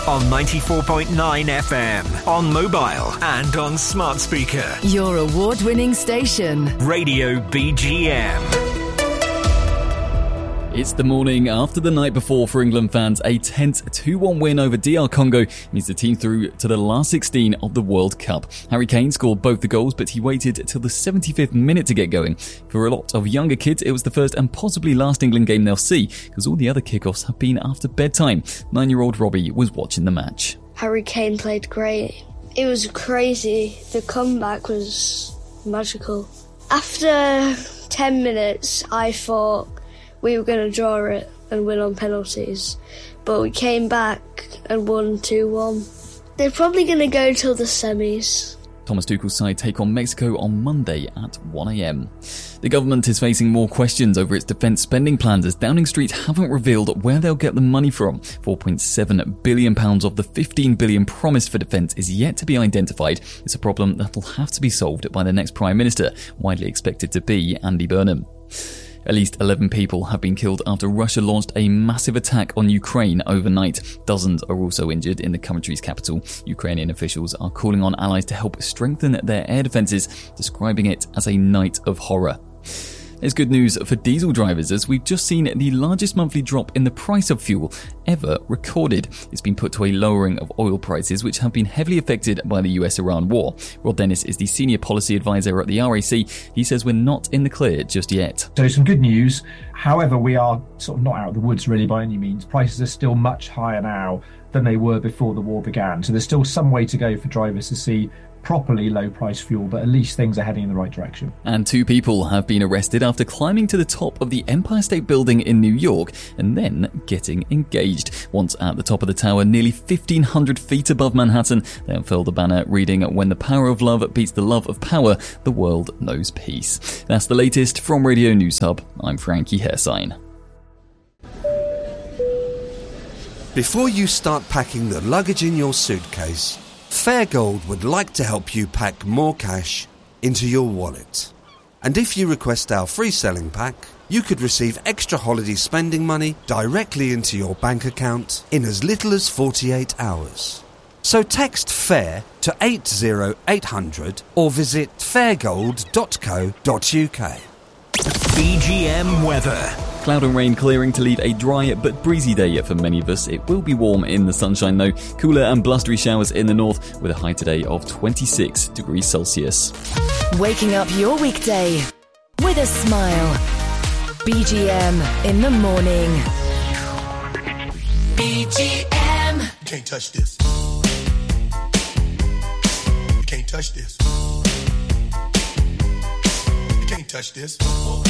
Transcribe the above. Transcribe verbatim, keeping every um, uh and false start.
on ninety-four point nine F M, on mobile and on smart speaker. Your award-winning station. Radio B G M. It's the morning after the night before for England fans. A tense two one win over D R Congo means the team through to the last sixteen of the World Cup. Harry Kane scored both the goals, but he waited till the seventy-fifth minute to get going. For a lot of younger kids, it was the first and possibly last England game they'll see, because all the other kickoffs have been after bedtime. Nine-year-old Robbie was watching the match. Harry Kane played great. It was crazy. The comeback was magical. After ten minutes, I thought we were going to draw it and win on penalties, but we came back and won two one. They're probably going to go till the semis. Thomas Tuchel's side take on Mexico on Monday at one a.m. The government is facing more questions over its defence spending plans as Downing Street haven't revealed where they'll get the money from. four point seven billion pounds of the fifteen billion pounds promised for defence is yet to be identified. It's a problem that'll have to be solved by the next Prime Minister, widely expected to be Andy Burnham. At least eleven people have been killed after Russia launched a massive attack on Ukraine overnight. Dozens are also injured in the country's capital. Ukrainian officials are calling on allies to help strengthen their air defences, describing it as a night of horror. There's good news for diesel drivers, as we've just seen the largest monthly drop in the price of fuel ever recorded. It's been put to a lowering of oil prices, which have been heavily affected by the U S Iran war. Rod Dennis is the senior policy advisor at the R A C. He says we're not in the clear just yet. So some good news. However, we are sort of not out of the woods really by any means. Prices are still much higher now than they were before the war began. So there's still some way to go for drivers to see properly low price fuel, but at least things are heading in the right direction. And two people have been arrested after climbing to the top of the Empire State Building in New York and then getting engaged. Once at the top of the tower, nearly fifteen hundred feet above Manhattan, they unfurled a banner reading, "When the power of love beats the love of power, the world knows peace." That's the latest from Radio News Hub. I'm Frankie Hersign. Before you start packing the luggage in your suitcase, Fairgold would like to help you pack more cash into your wallet. And if you request our free selling pack, you could receive extra holiday spending money directly into your bank account in as little as forty-eight hours. So text FAIR to eight zero eight hundred or visit fairgold dot co dot uk. B G M weather. Cloud and rain clearing to leave a dry but breezy day for many of us. It will be warm in the sunshine though. Cooler and blustery showers in the north with a high today of twenty-six degrees Celsius. Waking up your weekday with a smile. B G M in the morning. B G M. You can't touch this. You can't touch this. You can't touch this.